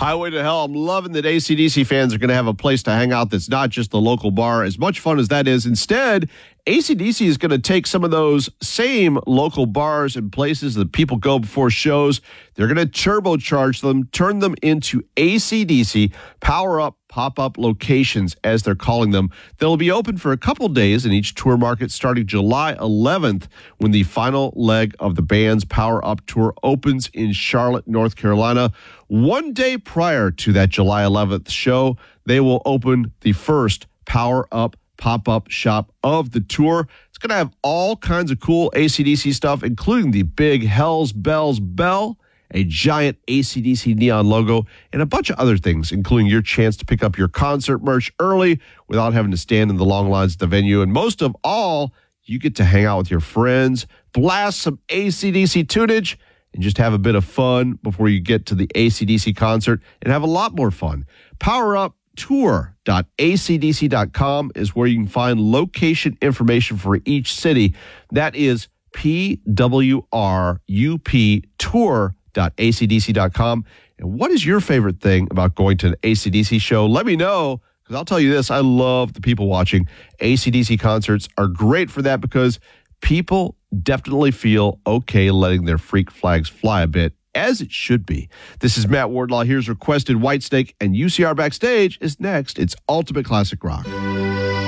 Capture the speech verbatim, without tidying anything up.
Highway to Hell. I'm loving that A C D C fans are going to have a place to hang out that's not just the local bar. As much fun as that is, instead, A C D C is going to take some of those same local bars and places that people go before shows. They're going to turbocharge them, turn them into A C D C Power Up pop-up locations, as they're calling them. They'll be open for a couple days in each tour market starting July eleventh, when the final leg of the band's Power Up tour opens in Charlotte, North Carolina. One day prior to that July eleventh show, they will open the first Power Up pop-up shop of the tour. It's going to have all kinds of cool A C D C stuff, including the big Hells Bells bell, a giant A C D C neon logo, and a bunch of other things, including your chance to pick up your concert merch early without having to stand in the long lines at the venue. And most of all, you get to hang out with your friends, blast some A C D C tunage, and just have a bit of fun before you get to the A C D C concert and have a lot more fun. Power Up tour dot a c d c dot com is where you can find location information for each city. That is P W R U P tour dot a c d c dot com. And what is your favorite thing about going to an A C D C show? Let me know, because I'll tell you this, I love the people watching. A C D C concerts are great for that because people definitely feel okay letting their freak flags fly a bit, as it should be. This is Matt Wardlaw. Here's Requested Whitesnake, and U C R Backstage is next. It's Ultimate Classic Rock.